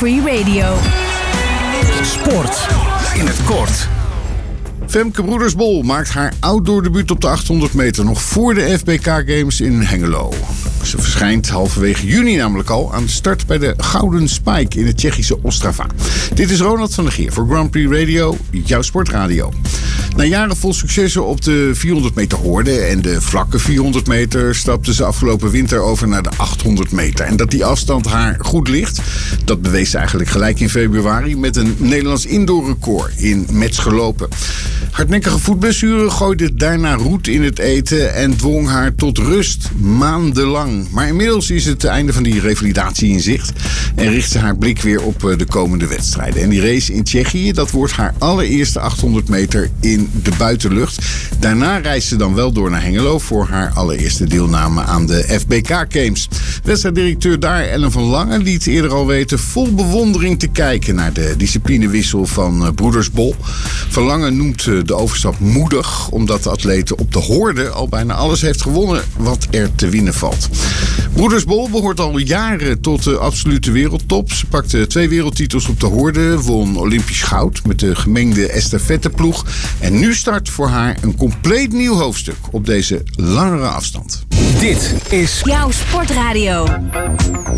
Free Radio. Sport in het kort. Femke Broedersbol maakt haar outdoor debuut op de 800 meter nog voor de FBK Games in Hengelo. Ze verschijnt halverwege juni namelijk al aan de start bij de Gouden Spike in het Tsjechische Ostrava. Dit is Ronald van der Geer voor Grand Prix Radio, jouw sportradio. Na jaren vol successen op de 400 meter horde en de vlakke 400 meter stapte ze afgelopen winter over naar de 800 meter. En dat die afstand haar goed ligt, dat bewees ze eigenlijk gelijk in februari met een Nederlands indoorrecord in Metz gelopen. Hardnekkige voetblessure gooide daarna roet in het eten en dwong haar tot rust maandenlang. Maar inmiddels is het einde van die revalidatie in zicht en richt ze haar blik weer op de komende wedstrijden. En die race in Tsjechië, dat wordt haar allereerste 800 meter in de buitenlucht. Daarna reist ze dan wel door naar Hengelo voor haar allereerste deelname aan de FBK Games. Wedstrijddirecteur daar, Ellen van Lange, liet eerder al weten vol bewondering te kijken naar de disciplinewissel van Broedersbol. Van Lange noemt de overstap moedig, omdat de atlete op de horde al bijna alles heeft gewonnen wat er te winnen valt. Broedersbol behoort al jaren tot de absolute wereldtop. Ze pakte 2 wereldtitels op de horde, won Olympisch goud met de gemengde estafetteploeg. En nu start voor haar een compleet nieuw hoofdstuk op deze langere afstand. Dit is Jouw sportradio.